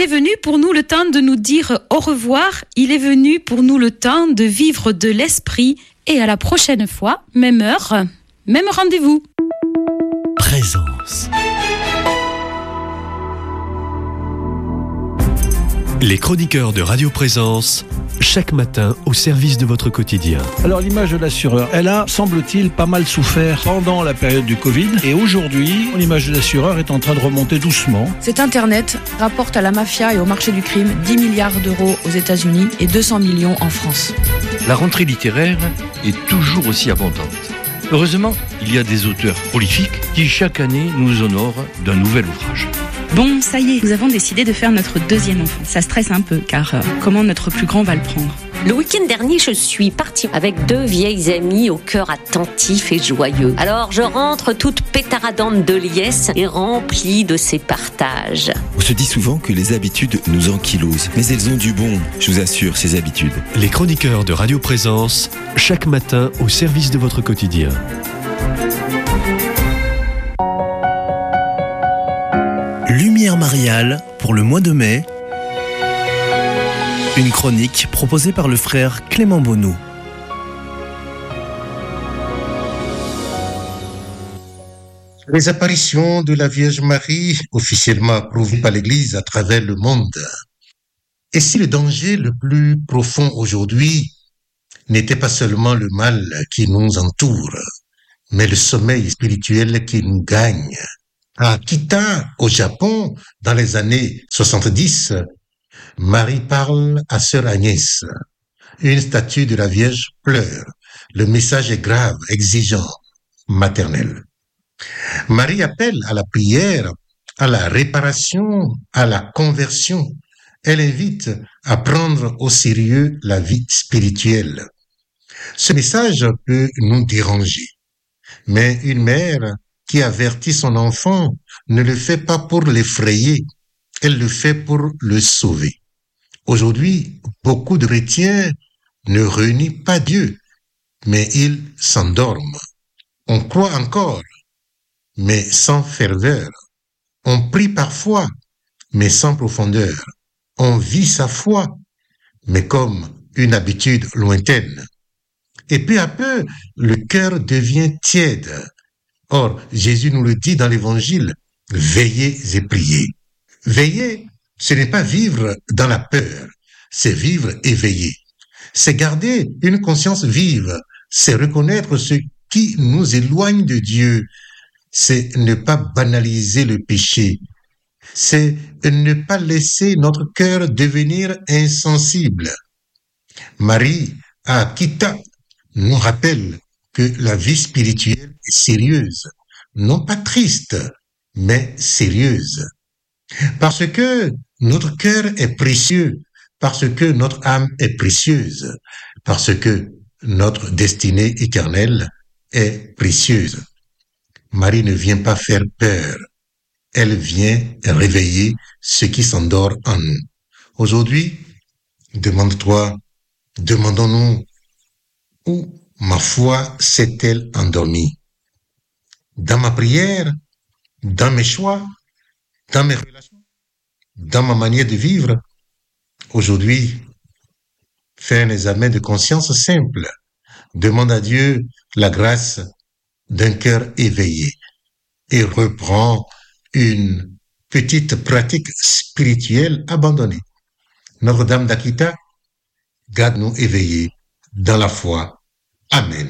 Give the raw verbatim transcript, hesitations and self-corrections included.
est venu pour nous le temps de nous dire au revoir. Il est venu pour nous le temps de vivre de l'esprit. Et à la prochaine fois, même heure, même rendez-vous. Présence. Les chroniqueurs de Radio Présence, chaque matin au service de votre quotidien. Alors l'image de l'assureur, elle a, semble-t-il, pas mal souffert pendant la période du Covid. Et aujourd'hui, l'image de l'assureur est en train de remonter doucement. Cet Internet rapporte à la mafia et au marché du crime dix milliards d'euros aux États-Unis et deux cents millions en France. La rentrée littéraire est toujours aussi abondante. Heureusement, il y a des auteurs prolifiques qui chaque année nous honorent d'un nouvel ouvrage. Bon, ça y est, nous avons décidé de faire notre deuxième enfant. Ça stresse un peu, car euh, comment notre plus grand va le prendre ? Le week-end dernier, je suis partie avec deux vieilles amies au cœur attentif et joyeux. Alors, je rentre toute pétaradante de liesse et remplie de ces partages. On se dit souvent que les habitudes nous ankylosent, mais elles ont du bon, je vous assure, ces habitudes. Les chroniqueurs de Radio Présence, chaque matin au service de votre quotidien. Lumière mariale pour le mois de mai. Une chronique proposée par le frère Clément Bonneau. Les apparitions de la Vierge Marie, officiellement approuvées par l'Église à travers le monde. Et si le danger le plus profond aujourd'hui n'était pas seulement le mal qui nous entoure, mais le sommeil spirituel qui nous gagne. À Akita, au Japon, dans les années soixante-dix, Marie parle à sœur Agnès. Une statue de la Vierge pleure. Le message est grave, exigeant, maternel. Marie appelle à la prière, à la réparation, à la conversion. Elle invite à prendre au sérieux la vie spirituelle. Ce message peut nous déranger, mais une mère qui avertit son enfant ne le fait pas pour l'effrayer, elle le fait pour le sauver. Aujourd'hui, beaucoup de chrétiens ne renient pas Dieu, mais ils s'endorment. On croit encore, mais sans ferveur. On prie parfois, mais sans profondeur. On vit sa foi, mais comme une habitude lointaine. Et peu à peu, le cœur devient tiède. Or, Jésus nous le dit dans l'Évangile, veillez et priez. Veiller, ce n'est pas vivre dans la peur, c'est vivre éveillé. C'est garder une conscience vive, c'est reconnaître ce qui nous éloigne de Dieu, c'est ne pas banaliser le péché, c'est ne pas laisser notre cœur devenir insensible. Marie, à Akita, nous rappelle que la vie spirituelle est sérieuse, non pas triste, mais sérieuse. Parce que notre cœur est précieux, parce que notre âme est précieuse, parce que notre destinée éternelle est précieuse. Marie ne vient pas faire peur, elle vient réveiller ce qui s'endort en nous. Aujourd'hui, demande-toi, demandons-nous, où ma foi s'est-elle endormie? Dans ma prière, dans mes choix, dans mes relations, dans ma manière de vivre. Aujourd'hui, fais un examen de conscience simple. Demande à Dieu la grâce d'un cœur éveillé et reprends une petite pratique spirituelle abandonnée. Notre-Dame d'Akita, garde-nous éveillés dans la foi. Amen.